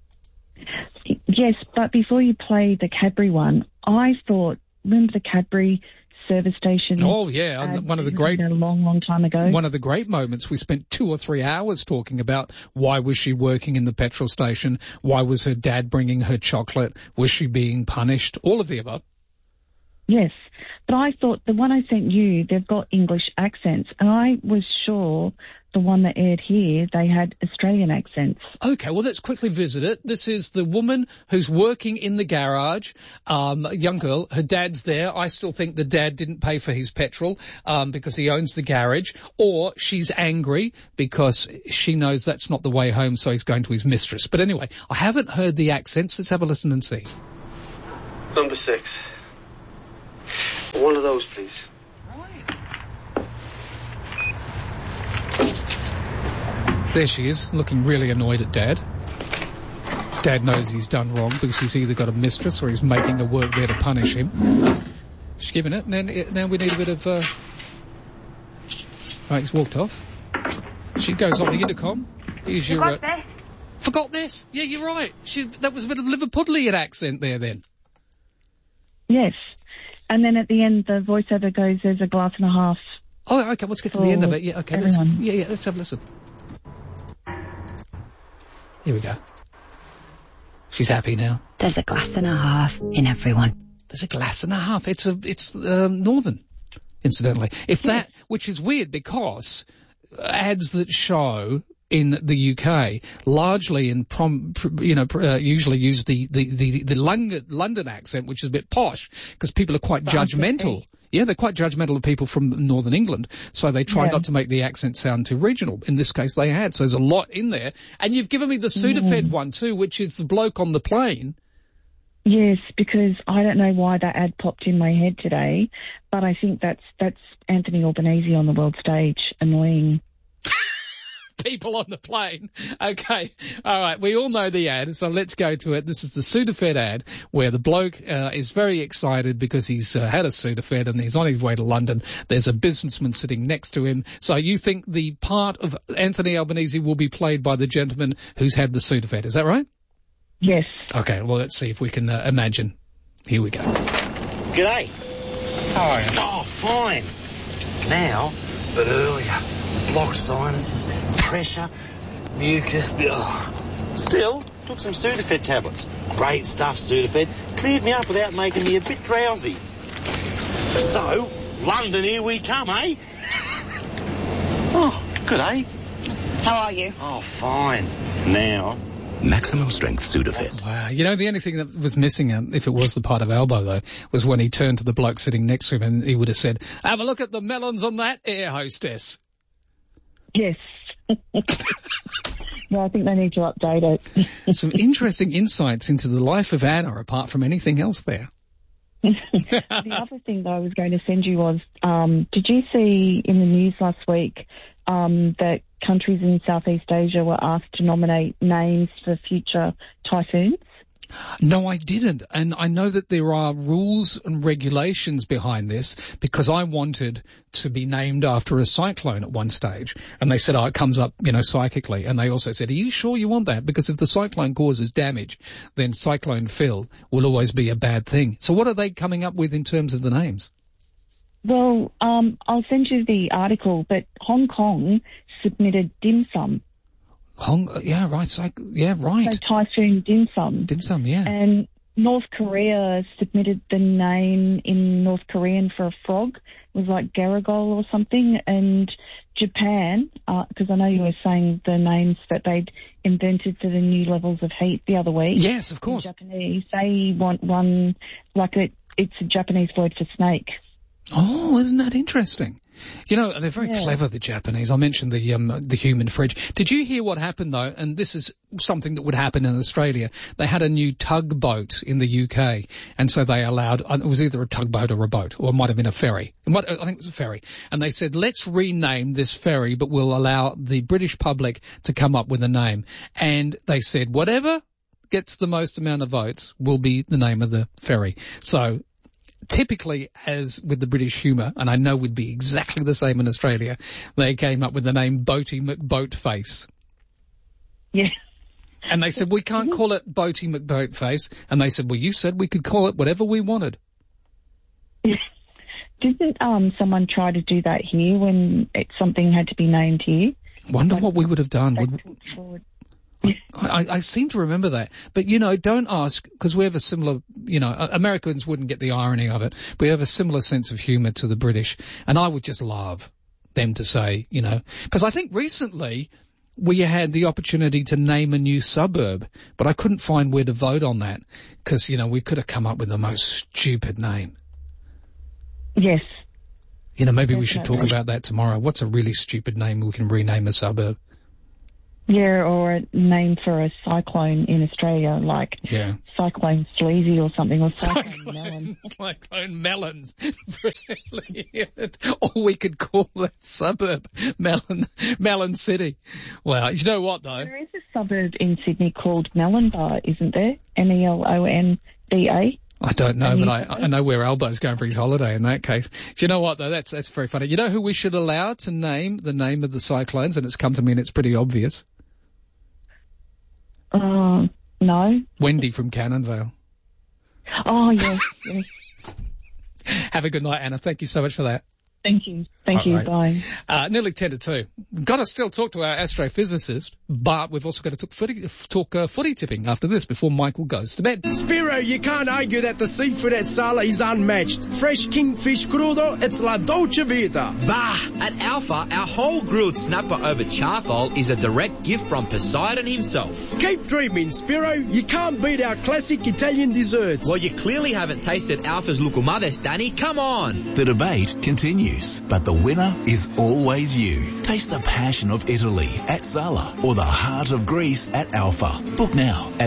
Yes, but before you play the Cadbury one, I thought, remember the Cadbury service station? Oh, yeah, one of the great... A long time ago. One of the great moments. We spent 2 or 3 hours talking about why was she working in the petrol station, why was her dad bringing her chocolate, was she being punished, all of the above. Yes, But I thought the one I sent you, they've got English accents, and I was sure the one that aired here, they had Australian accents. Okay, well, let's quickly visit it. This is the woman who's working in the garage, a young girl. Her dad's there. I still think the dad didn't pay for his petrol because he owns the garage, or she's angry because she knows that's not the way home, so he's going to his mistress. But anyway, I haven't heard the accents. Let's have a listen and see. Number 6. One of those, please. There she is, looking really annoyed at Dad. Dad knows he's done wrong because he's either got a mistress or he's making her work there to punish him. She's given it, and now we need a bit of... Right, he's walked off. She goes on the intercom. Here's your... Forgot this. Forgot this? Yeah, you're right. That was a bit of Liverpudlian accent there then. Yes. And then at the end, the voiceover goes, there's a glass and a half. Oh, okay, let's get to the end of it. Yeah, okay. Let's have a listen. Here we go. She's happy now. There's a glass and a half in everyone. There's a glass and a half. It's Northern, incidentally. Which is weird because ads that show in the UK largely usually use the London accent, which is a bit posh because people are quite judgmental. Yeah, they're quite judgmental of people from Northern England, so they try not to make the accent sound too regional. In this case, they had, so there's a lot in there. And you've given me the Sudafed one too, which is the bloke on the plane. Yes, because I don't know why that ad popped in my head today, but I think that's Anthony Albanese on the world stage, annoying people on the plane. Okay. All right. We all know the ad, so let's go to it. This is the Sudafed ad where the bloke is very excited because he's had a Sudafed and he's on his way to London. There's a businessman sitting next to him. So you think the part of Anthony Albanese will be played by the gentleman who's had the Sudafed. Is that right? Yes. Okay. Well, let's see if we can imagine. Here we go. G'day. How are you? Oh, fine. Now, but earlier. Blocked sinuses, pressure, mucus. Still, took some Sudafed tablets. Great stuff, Sudafed. Cleared me up without making me a bit drowsy. So, London, here we come, eh? Oh, good, eh? How are you? Oh, fine. Now, maximum strength Sudafed. Wow. You know, the only thing that was missing, if it was the part of Albo, though, was when he turned to the bloke sitting next to him and he would have said, have a look at the melons on that air hostess. Yes. No, I think they need to update it. Some interesting insights into the life of Anna, apart from anything else there. The other thing that I was going to send you was, did you see in the news last week that countries in Southeast Asia were asked to nominate names for future typhoons? No, I didn't. And I know that there are rules and regulations behind this because I wanted to be named after a cyclone at one stage. And they said, it comes up, psychically. And they also said, are you sure you want that? Because if the cyclone causes damage, then Cyclone Phil will always be a bad thing. So what are they coming up with in terms of the names? Well, I'll send you the article, but Hong Kong submitted dim sum. Yeah, right. So typhoon dim sum. Dim sum, yeah. And North Korea submitted the name in North Korean for a frog. It was like Garagol or something. And Japan, because I know you were saying the names that they'd invented for the new levels of heat the other week. Yes, of course. In Japanese, they want one, it's a Japanese word for snake. Oh, isn't that interesting? They're very clever, the Japanese. I mentioned the human fridge. Did you hear what happened, though? And this is something that would happen in Australia. They had a new tugboat in the UK, and so they allowed, it was either a tugboat or a boat, or it might have been a ferry. I think it was a ferry. And they said, let's rename this ferry, but we'll allow the British public to come up with a name. And they said, whatever gets the most amount of votes will be the name of the ferry. So, typically, as with the British humour, and I know would be exactly the same in Australia, they came up with the name Boaty McBoatface. Yeah. And they said, we can't call it Boaty McBoatface. And they said, well, you said we could call it whatever we wanted. Didn't someone try to do that here when something had to be named here? Wonder what we would have done. I seem to remember that. But, don't ask, because we have a similar, Americans wouldn't get the irony of it. We have a similar sense of humour to the British. And I would just love them to say, because I think recently we had the opportunity to name a new suburb, but I couldn't find where to vote on that because, we could have come up with the most stupid name. Yes. Maybe we should talk about that tomorrow. What's a really stupid name we can rename a suburb? Yeah, or a name for a cyclone in Australia, like Cyclone Sleazy or something, or Cyclone Melon. Cyclone Melons. Brilliant. Or we could call that suburb Melon City. Wow. You know what, though? There is a suburb in Sydney called Melonba, isn't there? Melonba. I don't know, but I know where Albo's going for his holiday in that case. Do you know what, though? That's very funny. You know who we should allow to name the name of the cyclones? And it's come to me and it's pretty obvious. No. Wendy from Cannonvale. Oh, yes. Have a good night, Anna. Thank you so much for that. Thank you. Thank you. Bye. Nearly 10 to 2. We've got to still talk to our astrophysicist, but we've also got to talk footy tipping after this before Michael goes to bed. Spiro, you can't argue that the seafood at Sala is unmatched. Fresh kingfish crudo, it's la dolce vita. Bah! At Alpha, our whole grilled snapper over charcoal is a direct gift from Poseidon himself. Keep dreaming, Spiro. You can't beat our classic Italian desserts. Well, you clearly haven't tasted Alpha's Lucumades, Danny. Come on! The debate continues, but the winner is always you. Taste the passion of Italy at Sala or the heart of Greece at Alpha. Book now at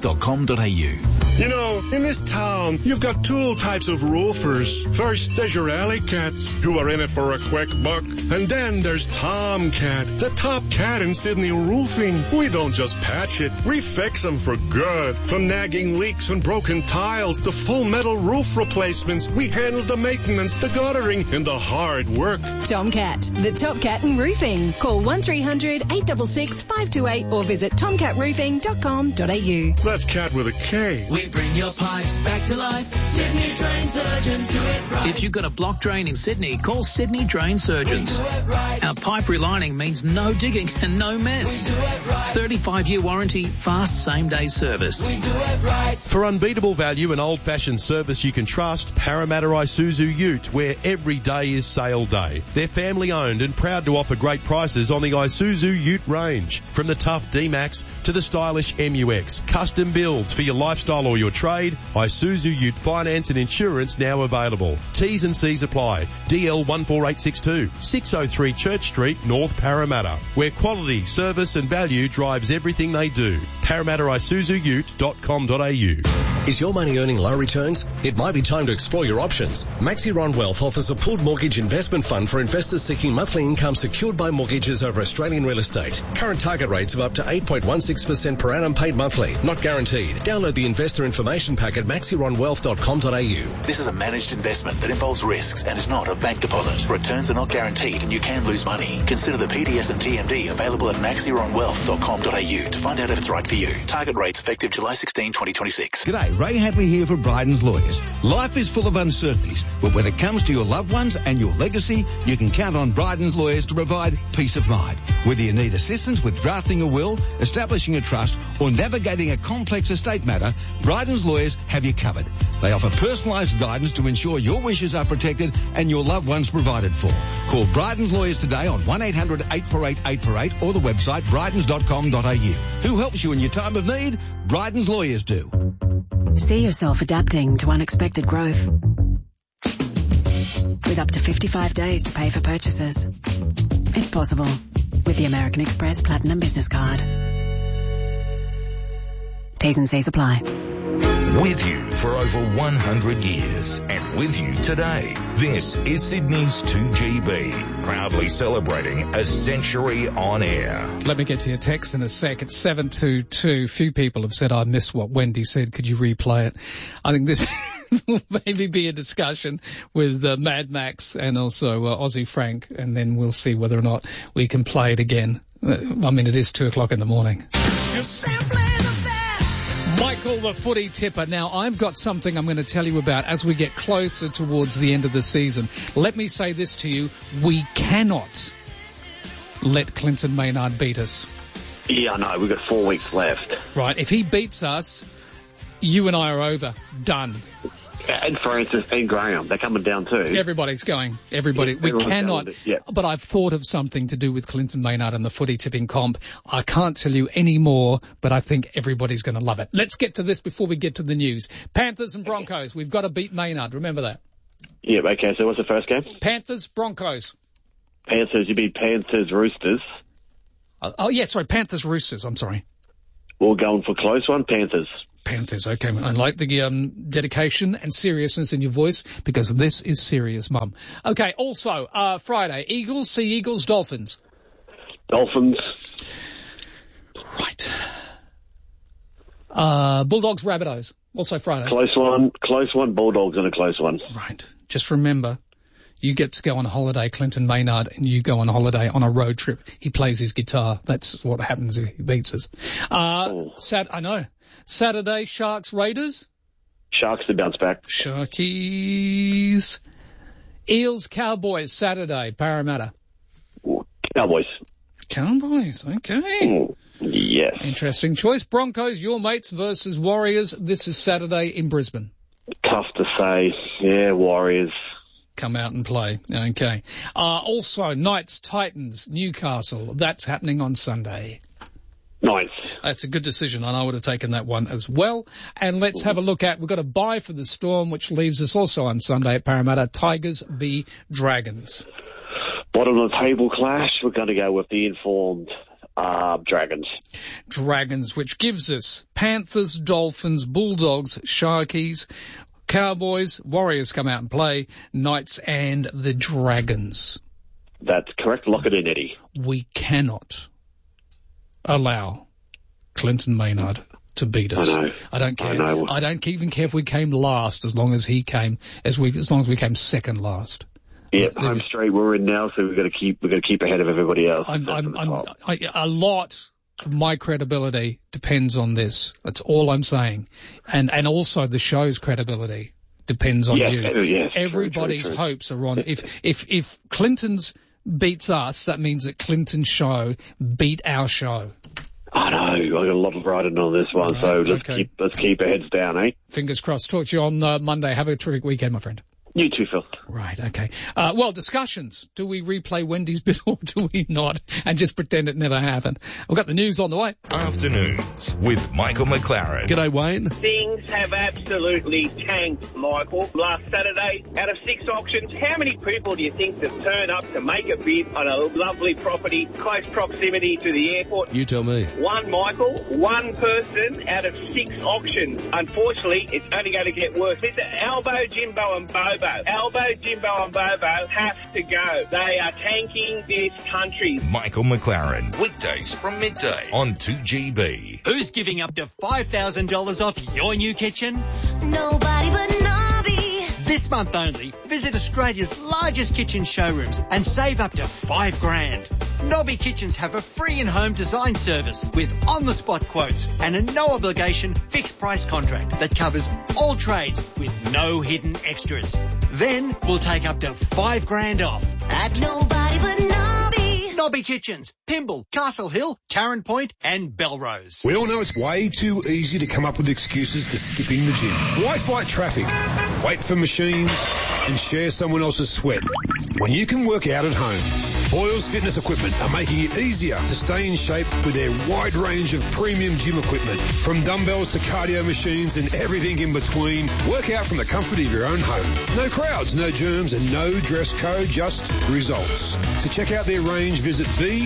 dd's.com.au. In this town, you've got two types of roofers. First, there's your alley cats, who are in it for a quick buck. And then there's Tomcat, the top cat in Sydney roofing. We don't just patch it, we fix them for good. From nagging leaks and broken tiles to full metal roof replacements, we handle the maintenance, the guttering, and the hard work. Tomcat, the top cat in roofing. Call 1300 866 528 or visit tomcatroofing.com.au. That's cat with a K. We bring your pipes back to life. Sydney Drain Surgeons do it right. If you've got a block drain in Sydney, call Sydney Drain Surgeons. Right. Our pipe relining means no digging and no mess. 35-year warranty, fast same-day service. We do it right. For unbeatable value and old-fashioned service you can trust, Parramatta Isuzu Ute, where every day is sale day. They're family-owned and proud to offer great prices on the Isuzu Ute range. From the tough D-Max to the stylish MUX. Custom builds for your lifestyle or your trade. Isuzu Ute finance and insurance now available. T's and C's apply. DL 14862, 603 Church Street, North Parramatta, where quality, service and value drives everything they do. ParramattaIsuzuUte.com.au. Is your money earning low returns? It might be time to explore your options. Maxiron Wealth offers a pooled mortgage investment fund for investors seeking monthly income secured by mortgages over Australian real estate. Current target rates of up to 8.16% per annum paid monthly, not guaranteed. Download the investor information pack at maxironwealth.com.au. This is a managed investment that involves risks and is not a bank deposit. Returns are not guaranteed and you can lose money. Consider the PDS and TMD available at maxironwealth.com.au to find out if it's right for you. Target rates effective July 16, 2026. G'day, Ray Hadley here for Bryden's Lawyers. Life is full of uncertainties, but when it comes to your loved ones and your legacy, you can count on Bryden's Lawyers to provide peace of mind. Whether you need assistance with drafting a will, establishing a trust, or navigating a complex estate matter, Bryden's Lawyers have you covered. They offer personalised guidance to ensure your wishes are protected and your loved ones provided for. Call Bryden's Lawyers today on 1-800-848-848 or the website brydens.com.au. Who helps you in your time of need? Bryden's Lawyers do. See yourself adapting to unexpected growth. With up to 55 days to pay for purchases. It's possible with the American Express Platinum Business Card. T's and C's apply. With you for over 100 years and with you today. This is Sydney's 2GB, proudly celebrating a century on air. Let me get to your text in a sec. It's 722. Few people have said, I missed what Wendy said. Could you replay it? I think this will maybe be a discussion with Mad Max and also Aussie Frank, and then we'll see whether or not we can play it again. It is 2:00 in the morning. Michael, the footy tipper. Now, I've got something I'm going to tell you about as we get closer towards the end of the season. Let me say this to you. We cannot let Clinton Maynard beat us. Yeah, I know. We've got 4 weeks left. Right. If he beats us, you and I are over. Done. And Francis and Graham, they're coming down too. Everybody's going. Everybody. Yeah, we cannot. But I've thought of something to do with Clinton Maynard and the footy tipping comp. I can't tell you any more, but I think everybody's going to love it. Let's get to this before we get to the news. Panthers and Broncos. We've got to beat Maynard. Remember that. Yeah, okay. So what's the first game? Panthers, Broncos. Panthers, you beat Panthers, Roosters. Panthers, Roosters. I'm sorry. We're going for close one, Panthers. Panthers, okay. I like the dedication and seriousness in your voice because this is serious, Mum. Okay, also, Friday, Eagles, Sea Eagles, Dolphins. Dolphins. Right. Bulldogs, Rabbitohs. Also Friday. Close one, Bulldogs and a close one. Right. Just remember, you get to go on holiday, Clinton Maynard, and you go on holiday on a road trip. He plays his guitar. That's what happens if he beats us. I know. Saturday, Sharks, Raiders. Sharks to bounce back. Sharkies. Eels, Cowboys, Saturday, Parramatta. Cowboys. Cowboys, okay. Yes. Interesting choice. Broncos, your mates versus Warriors. This is Saturday in Brisbane. Tough to say. Yeah, Warriors. Come out and play. Okay. Also, Knights, Titans, Newcastle. That's happening on Sunday. Nice. That's a good decision, and I would have taken that one as well. And let's have a look at, we've got a bye for the Storm, which leaves us also on Sunday at Parramatta. Tigers v Dragons. Bottom of the table clash, we're going to go with the informed Dragons. Dragons, which gives us Panthers, Dolphins, Bulldogs, Sharkies, Cowboys, Warriors come out and play, Knights and the Dragons. That's correct. Lock it in, Eddie. We cannot allow Clinton Maynard to beat us. I know. I don't care. I know. I don't even care if we came last, as long as we came second last. Yeah, home straight we're in now, so we've got to keep ahead of everybody else. A lot of my credibility depends on this. That's all I'm saying, and also the show's credibility depends on you. Yes, everybody's true. hopes are on. If Clinton's beats us, that means that Clinton's show beat our show. I know. I got a lot of riding on this one, so let's keep our heads down, eh? Fingers crossed. Talk to you on Monday. Have a terrific weekend, my friend. You too, Phil. Right, okay. Discussions. Do we replay Wendy's bit or do we not? And just pretend it never happened. We've got the news on the way. Afternoons with Michael McLaren. G'day, Wayne. Things have absolutely tanked, Michael. Last Saturday, out of 6 auctions, how many people do you think that turn up to make a bid on a lovely property, close proximity to the airport? You tell me. One, Michael. One person out of 6 auctions. Unfortunately, it's only going to get worse. Mr. Albo, Jimbo and Bobo. Albo, Jimbo and Bobo have to go. They are tanking this country. Michael McLaren. Weekdays from midday on 2GB. Who's giving up to $5,000 off your new kitchen? Nobody but Nobby. This month only, visit Australia's largest kitchen showrooms and save up to $5,000. Nobby Kitchens have a free in-home design service with on-the-spot quotes and a no-obligation fixed-price contract that covers all trades with no hidden extras. Then we'll take up to $5,000 off at Nobody but Nobby. Nobby Kitchens, Pymble, Castle Hill, Tarrant Point and Belrose. We all know it's way too easy to come up with excuses for skipping the gym. Why fight traffic, wait for machines and share someone else's sweat when you can work out at home? Boyles Fitness Equipment are making it easier to stay in shape with their wide range of premium gym equipment. From dumbbells to cardio machines and everything in between, work out from the comfort of your own home. No crowds, no germs and no dress code, just results. To check out their range, visit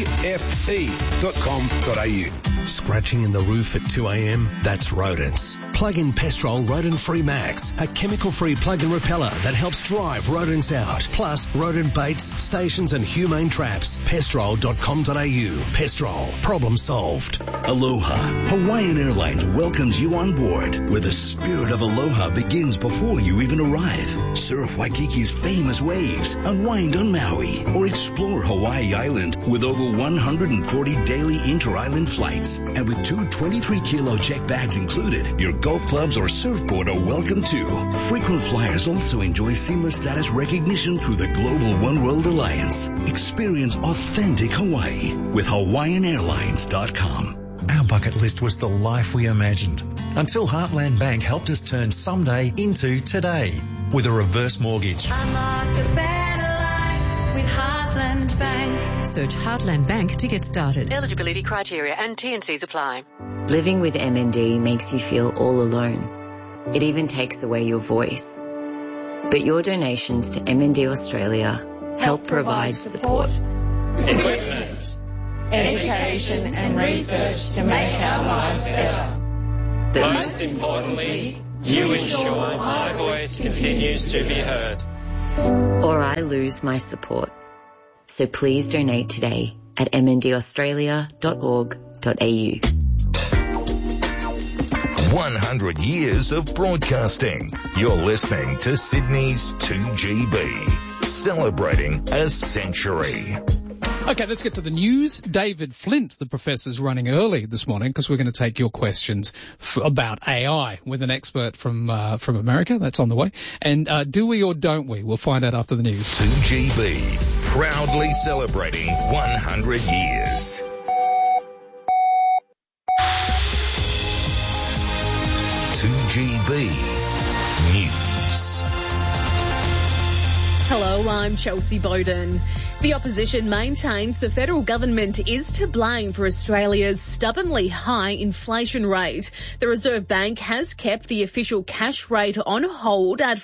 bfe.com.au. Scratching in the roof at 2 a.m? That's rodents. Plug in Pestrol Rodent Free Max, a chemical-free plug-in repeller that helps drive rodents out. Plus, rodent baits, stations and humane traps. Pestrol.com.au. Pestrol. Problem solved. Aloha. Hawaiian Airlines welcomes you on board, where the spirit of aloha begins before you even arrive. Surf Waikiki's famous waves, unwind on Maui, or explore Hawaii Island with over 140 daily inter-island flights. Yes, and with 2 23-kilo check bags included, your golf clubs or surfboard are welcome too. Frequent flyers also enjoy seamless status recognition through the Global One World Alliance. Experience authentic Hawaii with HawaiianAirlines.com. Our bucket list was the life we imagined until Heartland Bank helped us turn someday into today with a reverse mortgage. Unlock a better life with Heartland Bank. Search Heartland Bank to get started. Eligibility criteria and T&Cs apply. Living with MND makes you feel all alone. It even takes away your voice. But your donations to MND Australia help provide support. Equipment, education and research to make our lives better. But most importantly, you ensure my voice continues to be heard. Or I lose my support. So please donate today at mndaustralia.org.au. 100 years of broadcasting. You're listening to Sydney's 2GB, celebrating a century. Okay, let's get to the news. David Flint, the professor's running early this morning because we're going to take your questions about AI with an expert from America. That's on the way. And do we or don't we? We'll find out after the news. 2GB, proudly celebrating 100 years. News. Hello, I'm Chelsea Bowden. The opposition maintains the federal government is to blame for Australia's stubbornly high inflation rate. The Reserve Bank has kept the official cash rate on hold at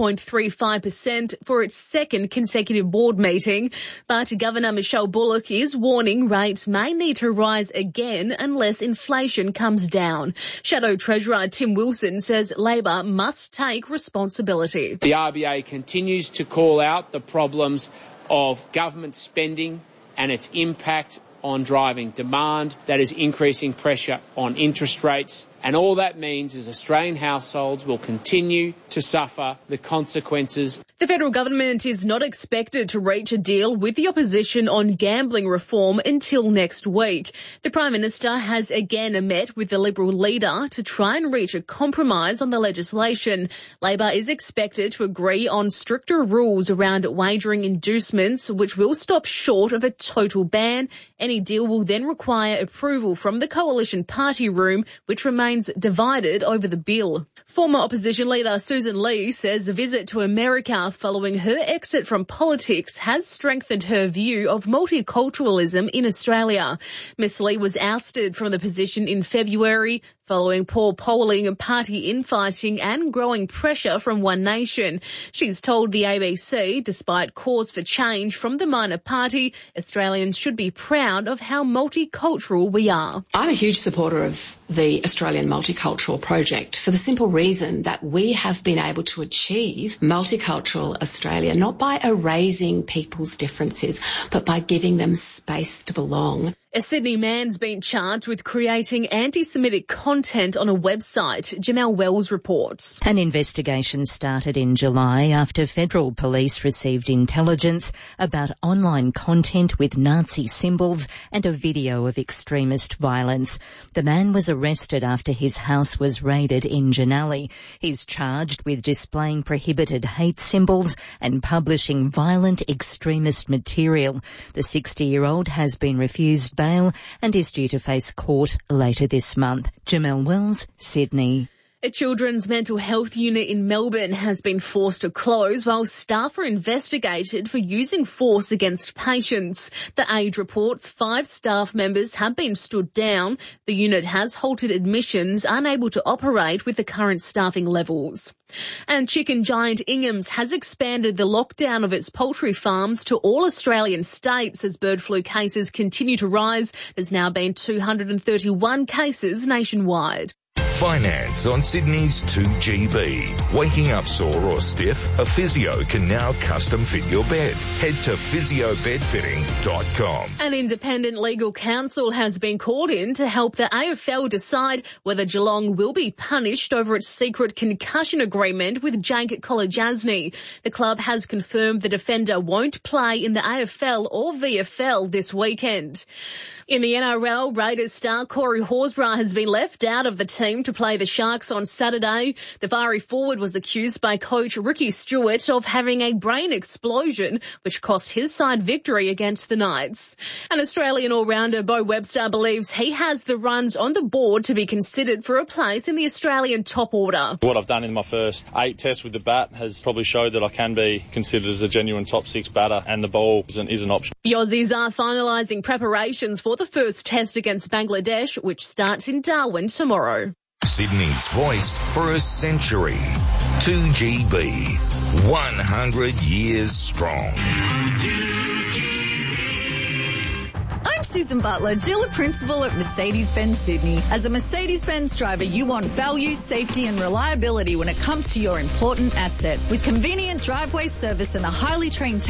4.35% for its second consecutive board meeting. But Governor Michelle Bullock is warning rates may need to rise again unless inflation comes down. Shadow Treasurer Tim Wilson says Labor must take responsibility. The RBA continues to call out the problems of government spending and its impact on driving demand that is increasing pressure on interest rates. And all that means is Australian households will continue to suffer the consequences. The federal government is not expected to reach a deal with the opposition on gambling reform until next week. The Prime Minister has again met with the Liberal leader to try and reach a compromise on the legislation. Labor is expected to agree on stricter rules around wagering inducements, which will stop short of a total ban. Any deal will then require approval from the coalition party room, which remains divided over the bill. Former opposition leader Susan Lee says the visit to America following her exit from politics has strengthened her view of multiculturalism in Australia. Ms. Lee was ousted from the position in February following poor polling, party infighting and growing pressure from One Nation. She's told the ABC, despite calls for change from the minor party, Australians should be proud of how multicultural we are. I'm a huge supporter of the Australian Multicultural Project for the simple reason that we have been able to achieve multicultural Australia not by erasing people's differences, but by giving them space to belong. A Sydney man's been charged with creating anti-Semitic content on a website. Jamel Wells reports. An investigation started in July after federal police received intelligence about online content with Nazi symbols and a video of extremist violence. The man was arrested after his house was raided in Janali. He's charged with displaying prohibited hate symbols and publishing violent extremist material. The 60-year-old has been refused bail and is due to face court later this month. Jamel Wells, Sydney. A children's mental health unit in Melbourne has been forced to close while staff are investigated for using force against patients. The Age reports 5 staff members have been stood down. The unit has halted admissions, unable to operate with the current staffing levels. And chicken giant Ingham's has expanded the lockdown of its poultry farms to all Australian states as bird flu cases continue to rise. There's now been 231 cases nationwide. Finance on Sydney's 2GB. Waking up sore or stiff? A physio can now custom fit your bed. Head to physiobedfitting.com. An independent legal counsel has been called in to help the AFL decide whether Geelong will be punished over its secret concussion agreement with Jake Kolodjasny. The club has confirmed the defender won't play in the AFL or VFL this weekend. In the NRL, Raiders star Corey Horsburgh has been left out of the team to play the Sharks on Saturday. The fiery forward was accused by coach Ricky Stewart of having a brain explosion, which cost his side victory against the Knights. An Australian all-rounder Bo Webster believes he has the runs on the board to be considered for a place in the Australian top order. What I've done in my first 8 tests with the bat has probably showed that I can be considered as a genuine top 6 batter, and the ball is an option. The Aussies are finalising preparations for the first test against Bangladesh, which starts in Darwin tomorrow. Sydney's voice for a century. 2GB. 100 years strong. I'm Susan Butler, dealer principal at Mercedes-Benz Sydney. As a Mercedes-Benz driver, you want value, safety and reliability when it comes to your important asset. With convenient driveway service and a highly trained